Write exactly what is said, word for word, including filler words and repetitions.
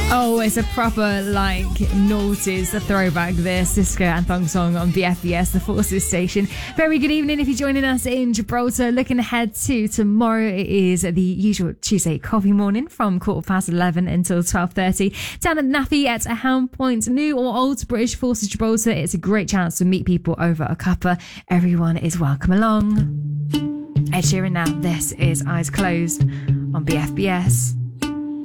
Oh, it's a proper, like, noughties, a throwback there. Cisco and Thong Song on B F B S, the Forces station. Very good evening if you're joining us in Gibraltar. Looking ahead to tomorrow, it is the usual Tuesday coffee morning from quarter past eleven until twelve thirty. Down at Naffy at a Helm Point, new or old British Forces Gibraltar. It's a great chance to meet people over a cuppa. Everyone is welcome along. Ed Sheeran now. This is Eyes Closed on B F B S.